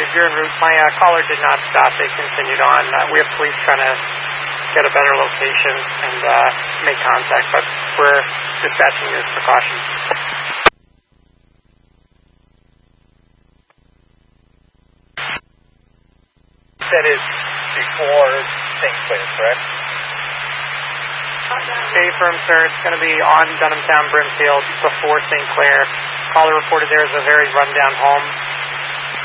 you're en route. My caller did not stop. They continued on. We have police trying to get a better location and make contact, but we're dispatching you as precaution. That is before St. Clair, correct? Okay, firm, sir. It's going to be on Dunhamtown Brimfield before St. Clair. Caller reported there is a very rundown home.